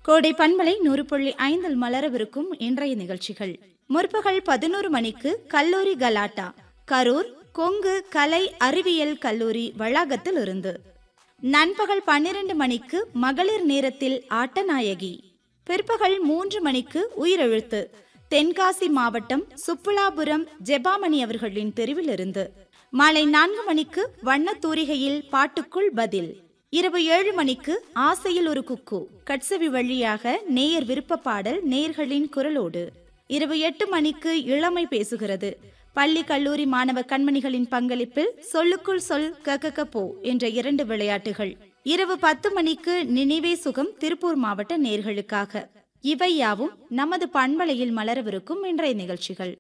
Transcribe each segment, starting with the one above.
கோடை பண்பலை 100.5 மலரவிருக்கும் இன்றைய நிகழ்ச்சிகள். முற்பகல் 11 மணிக்கு கல்லூரி கலாட்டா, கரூர் கொங்கு கலை அறிவியல் கல்லூரி வளாகத்தில் இருந்து. நண்பகல் 12 மணிக்கு மகளிர் நேரத்தில் ஆட்டநாயகி. பிற்பகல் 3 மணிக்கு உயிரெழுத்து, தென்காசி மாவட்டம் சுப்புலாபுரம் ஜெபாமணி அவர்களின் தெரிவில் இருந்து. மாலை 4 மணிக்கு வண்ணத்தூரிகையில் பாட்டுக்குள் பதில். இரவு 7 மணிக்கு ஆசையில் ஒரு குக்கு, கட்சவி வழியாக நேயர் விருப்ப பாடல் நேயர்களின் குரலோடு. இரவு 8 மணிக்கு இளமை பேசுகிறது, பள்ளி கல்லூரி மாணவ கண்மணிகளின் பங்களிப்பில் சொல்லுக்குள் சொல் கக்கக்கப்போ என்ற 2 விளையாட்டுகள். இரவு 10 மணிக்கு நினைவே சுகம் திருப்பூர் மாவட்ட நேயர்களுக்காக. இவை யாவும் நமது பண்பலையில் மலரவிருக்கும் இன்றைய நிகழ்ச்சிகள்.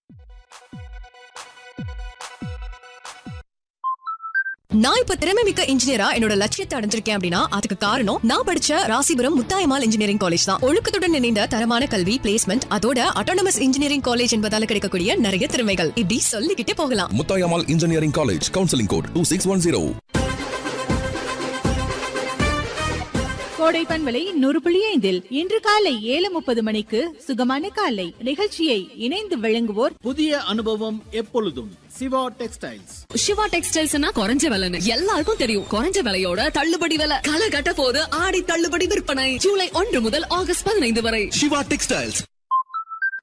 நான் இப்ப திறமைமிக்க இன்ஜினியரா என்னோட லட்சியத்தை அடைஞ்சிருக்கேன் அப்படின்னா அதுக்கு காரணம் நான் படிச்ச ராசிபுரம் முத்தாயம்மாள் இன்ஜினியரிங் காலேஜ் தான். ஒழுக்கத்துடன் இணைந்த தரமான கல்வி, பிளேஸ்மெண்ட், அதோட அட்டானமஸ் இன்ஜினியரிங் காலேஜ் என்பதால கிடைக்கக்கூடிய நிறைய திறமைகள் இப்படி சொல்லிக்கிட்டே போகலாம். Muthayammal engineering college, counselling code 2610. கோடை பண்பலை 100.5 இன்று காலை 7:30 மணிக்கு சுகமான காலை நிகழ்ச்சியை இணைந்து வழங்குவோர் புதிய அனுபவம் எப்பொழுதும் சிவா டெக்ஸ்டைல்ஸ். சிவா டெக்ஸ்டைல்ஸ்னா குறைஞ்ச விலைன்னு எல்லாருக்கும் தெரியும். குறைஞ்ச விலையோட தள்ளுபடி விலை களை கட்ட போது ஆடி தள்ளுபடி விற்பனை ஜூலை 1 முதல் ஆகஸ்ட் 15 வரை. சிவா டெக்ஸ்டைல்ஸ்.